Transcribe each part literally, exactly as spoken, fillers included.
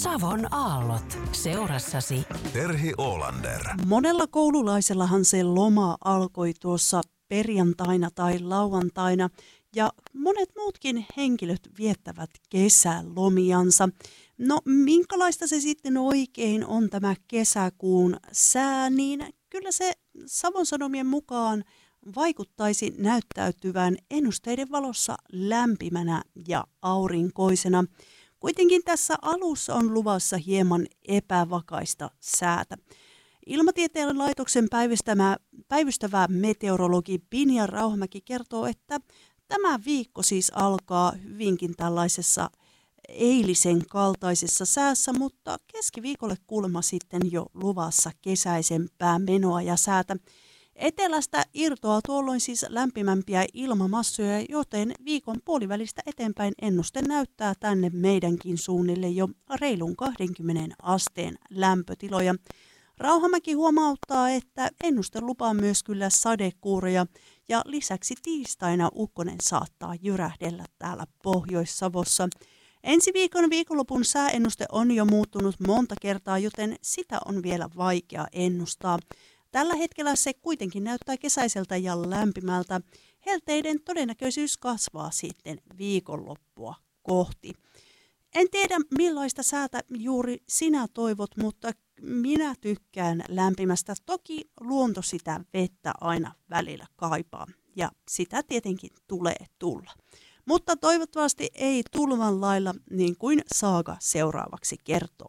Savon aallot seurassasi. Terhi Oolander. Monella koululaisellahan se loma alkoi tuossa perjantaina tai lauantaina ja monet muutkin henkilöt viettävät kesälomiansa. No minkälaista se sitten oikein on tämä kesäkuun sää, niin kyllä se Savon Sanomien mukaan vaikuttaisi näyttäytyvän ennusteiden valossa lämpimänä ja aurinkoisena. Kuitenkin tässä alussa on luvassa hieman epävakaista säätä. Ilmatieteen laitoksen päivystävä, päivystävä meteorologi Pinja Rauhamäki kertoo, että tämä viikko siis alkaa hyvinkin tällaisessa eilisen kaltaisessa säässä, mutta keskiviikolle kuulemma sitten jo luvassa kesäisempää menoa ja säätä. Etelästä irtoaa tuolloin siis lämpimämpiä ilmamassoja, joten viikon puolivälistä eteenpäin ennuste näyttää tänne meidänkin suunnille jo reilun kaksikymmentä asteen lämpötiloja. Rauhamäki huomauttaa, että ennuste lupaa myös kyllä sadekuuroja ja lisäksi tiistaina ukkonen saattaa jyrähdellä täällä Pohjois-Savossa. Ensi viikon viikonlopun sääennuste on jo muuttunut monta kertaa, joten sitä on vielä vaikea ennustaa. Tällä hetkellä se kuitenkin näyttää kesäiseltä ja lämpimältä. Helteiden todennäköisyys kasvaa sitten viikonloppua kohti. En tiedä millaista säätä juuri sinä toivot, mutta minä tykkään lämpimästä. Toki luonto sitä vettä aina välillä kaipaa ja sitä tietenkin tulee tulla. Mutta toivottavasti ei tulvan lailla niin kuin saaga seuraavaksi kertoo.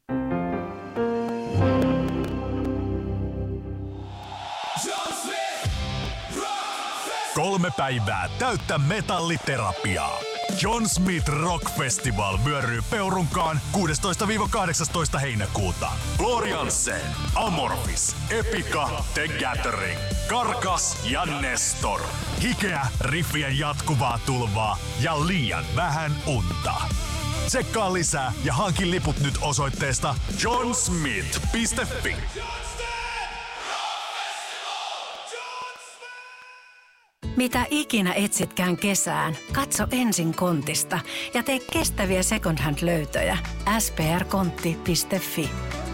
Kolme päivää täyttä metalliterapiaa. John Smith Rock Festival vyöryy Peurunkaan kuudestoista kahdeksastoista heinäkuuta. Gloriansen, Amorphis, Epica, The Gathering, Karkas ja Nestor. Hikeä, riffien jatkuvaa tulvaa ja liian vähän unta. Tsekkaa lisää ja hankin liput nyt osoitteesta john smith piste fi. Mitä ikinä etsitkään kesään, katso ensin Kontista ja tee kestäviä second hand löytöjä. s p r kontti piste fi.